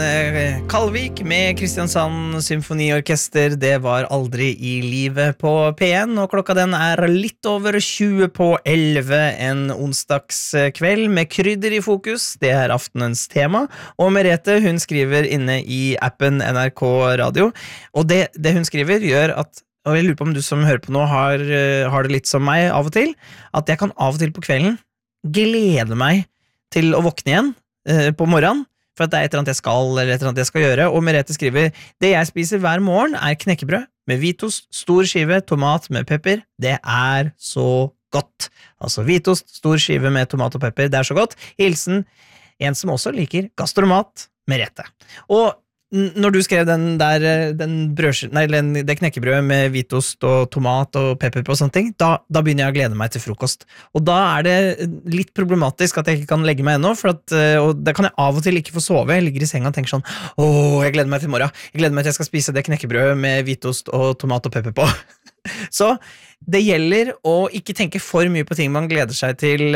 Kalvik med Kristiansand Symfoniorkester. Det var aldri i livet på P1, og klokka den litt over 20 på 11 en onsdagskveld med krydder i fokus. Det aftenens tema, og Merete, hun skriver inne i appen NRK Radio, og det hun skriver gjør at, og jeg lurer på om du som hører på nå har det litt som meg av og til, at jeg kan av og til på kvelden glede meg til å våkne igjen på morgenen, for at det et eller annet jeg skal, eller et eller annet jeg skal gjøre, og Merete skriver, det jeg spiser hver morgen knekkebrød med hvitost, stor skive, tomat med pepper, det så godt. Altså hvitost, stor skive med tomat og pepper, det så godt. Hilsen en som også liker gastromat, Merete. Og når du skrev det knekkebrødet med hvitost og tomat og pepper på og sånne ting, da begynner jeg å glede meg til frokost. Og da det litt problematisk at jeg ikke kan legge meg ennå, og det kan jeg av og til ikke få sove. Jeg ligger i senga og tenker sånn, jeg gleder meg til morgen. Jeg gleder meg til jeg skal spise det knekkebrødet med hvitost og tomat og pepper på. Så det gjelder å ikke tenke for mye på ting man gleder seg til